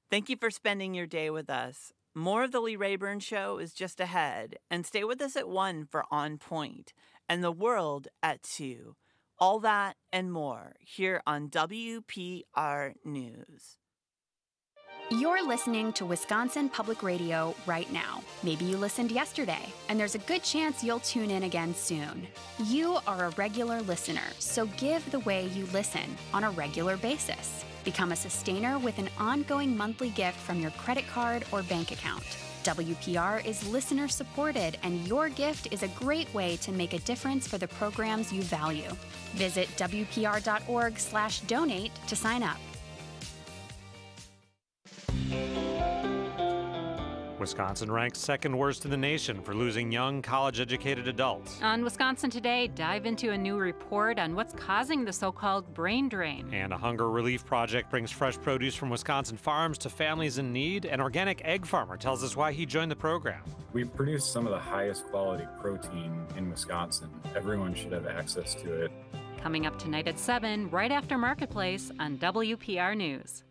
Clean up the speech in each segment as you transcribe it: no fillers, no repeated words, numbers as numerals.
Thank you for spending your day with us. More of the Lee Rayburn Show is just ahead, and stay with us at 1 for On Point, and The World at 2. All that and more here on WPR News. You're listening to Wisconsin Public Radio right now. Maybe you listened yesterday, and there's a good chance you'll tune in again soon. You are a regular listener, so give the way you listen on a regular basis. Become a sustainer with an ongoing monthly gift from your credit card or bank account. WPR is listener supported, and your gift is a great way to make a difference for the programs you value. Visit WPR.org/donate to sign up. Wisconsin ranks second worst in the nation for losing young, college-educated adults. On Wisconsin Today, dive into a new report on what's causing the so-called brain drain. And a hunger relief project brings fresh produce from Wisconsin farms to families in need. An organic egg farmer tells us why he joined the program. We produce some of the highest quality protein in Wisconsin. Everyone should have access to it. Coming up tonight at 7, right after Marketplace on WPR News.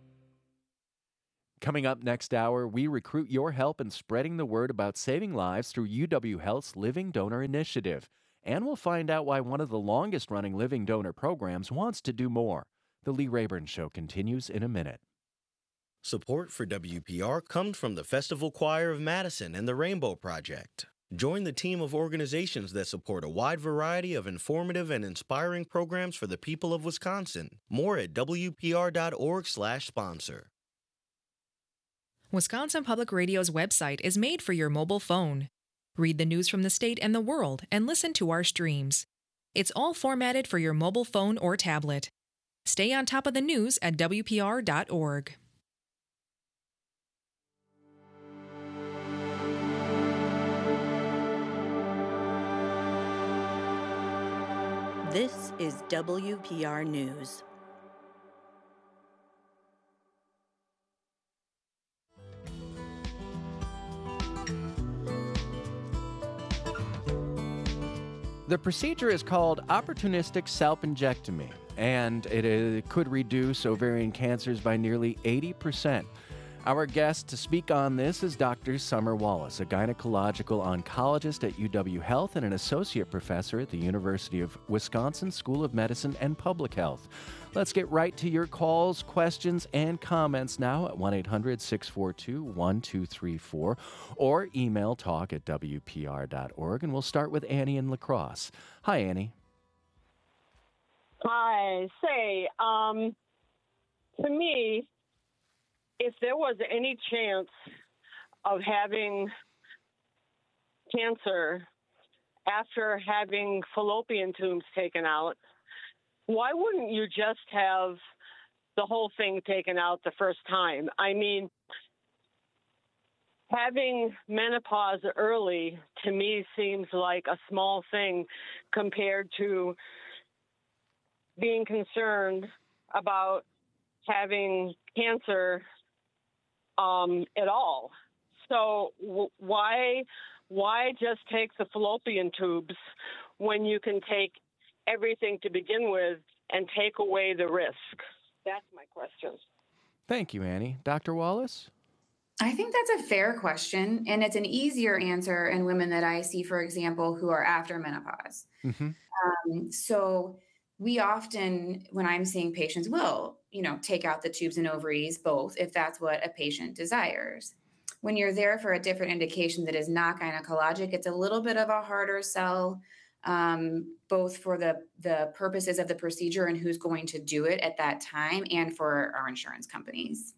Coming up next hour, we recruit your help in spreading the word about saving lives through UW Health's Living Donor Initiative. And we'll find out why one of the longest-running living donor programs wants to do more. The Lee Rayburn Show continues in a minute. Support for WPR comes from the Festival Choir of Madison and the Rainbow Project. Join the team of organizations that support a wide variety of informative and inspiring programs for the people of Wisconsin. More at WPR.org/sponsor. Wisconsin Public Radio's website is made for your mobile phone. Read the news from the state and the world and listen to our streams. It's all formatted for your mobile phone or tablet. Stay on top of the news at WPR.org. This is WPR News. The procedure is called opportunistic salpingectomy, and it could reduce ovarian cancers by nearly 80%. Our guest to speak on this is Dr. Summer Wallace, a gynecological oncologist at UW Health and an associate professor at the University of Wisconsin School of Medicine and Public Health. Let's get right to your calls, questions, and comments now at 1-800-642-1234 or email talk@wpr.org. And we'll start with Annie in La Crosse. Hi, Annie. Hi. Say, to me, if there was any chance of having cancer after having fallopian tubes taken out, why wouldn't you just have the whole thing taken out the first time? I mean, having menopause early to me seems like a small thing compared to being concerned about having cancer at all. So why just take the fallopian tubes when you can take everything to begin with and take away the risk? That's my question. Thank you, Annie. Dr. Wallace? I think that's a fair question, and it's an easier answer in women that I see, for example, who are after menopause. So we often, when I'm seeing patients, will, take out the tubes and ovaries, both, if that's what a patient desires. When you're there for a different indication that is not gynecologic, it's a little bit of a harder sell, both for the purposes of the procedure and who's going to do it at that time and for our insurance companies.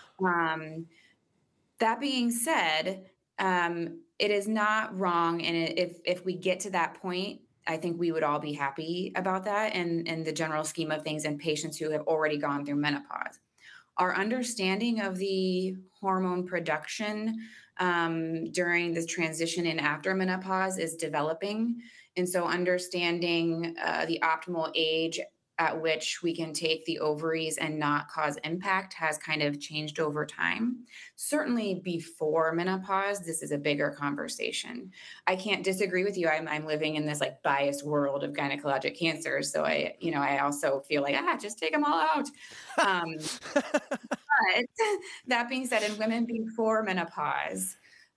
That being said, it is not wrong. And if we get to that point, I think we would all be happy about that in the general scheme of things in patients who have already gone through menopause. Our understanding of the hormone production during this transition and after menopause is developing. And so understanding the optimal age at which we can take the ovaries and not cause impact has kind of changed over time. Certainly before menopause, this is a bigger conversation. I can't disagree with you. I'm living in this biased world of gynecologic cancers. So I also feel like, just take them all out. But But that being said, in women before menopause,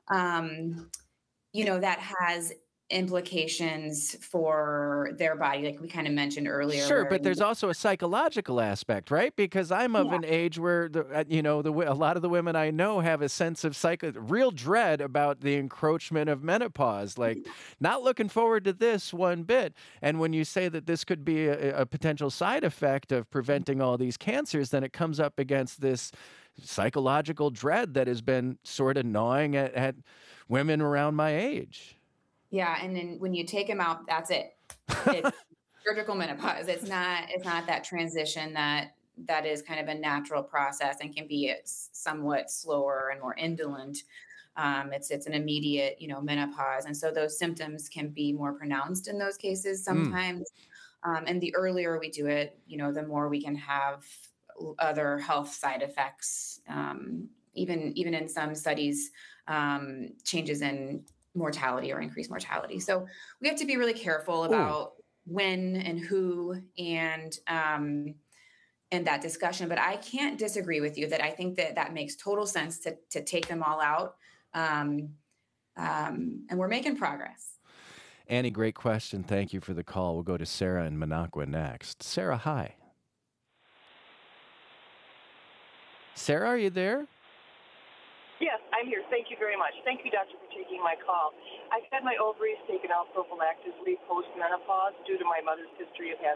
that has implications for their body, like we kind of mentioned earlier. Sure, but there's also a psychological aspect, right? Because I'm of an age where a lot of the women I know have a sense of real dread about the encroachment of menopause, like not looking forward to this one bit. And when you say that this could be a potential side effect of preventing all these cancers, then it comes up against this psychological dread that has been sort of gnawing at women around my age. Yeah, and then when you take them out, that's it. It's surgical menopause. It's not that transition that is kind of a natural process and can be somewhat slower and more indolent. It's an immediate, menopause, and so those symptoms can be more pronounced in those cases sometimes. And the earlier we do it, the more we can have other health side effects. Even in some studies, changes in mortality or increased mortality. So we have to be really careful about when and who and that discussion. But I can't disagree with you that I think that makes total sense to take them all out. And we're making progress. Annie, great question. Thank you for the call. We'll go to Sarah in Minocqua next. Sarah, hi. Sarah, are you there? Yes, I'm here. Thank you very much. Thank you, doctor, for taking my call. I've had my ovaries taken out prophylactically post-menopause due to my mother's history of having